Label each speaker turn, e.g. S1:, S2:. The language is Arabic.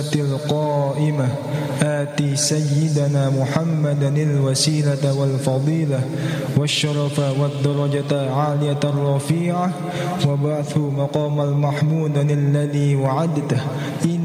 S1: القائمة آتي سيدنا محمدا الوسيلة والفضيلة والشرف والدرجة العالية الرفيعة وبعثه مقام المحمود الذي وعدته.